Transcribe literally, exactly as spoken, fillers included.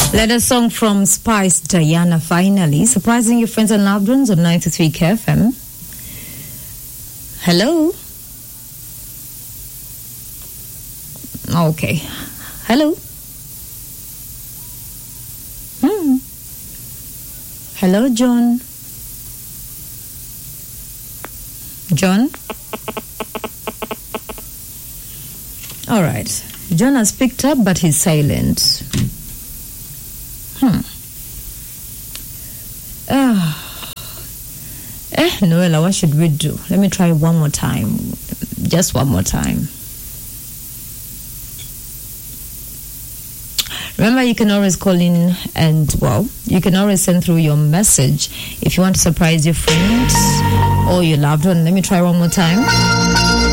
Let a song from Spice Diana, finally. Surprising your friends and loved ones on ninety-three K F M. Hello? Okay. Hello? Hmm. Hello, John. John? All right. John has picked up, but he's silent. Hmm. Ah. Eh, Noella, what should we do? Let me try one more time. Just one more time. Remember, you can always call in and, well, you can always send through your message if you want to surprise your friends or your loved one. Let me try one more time.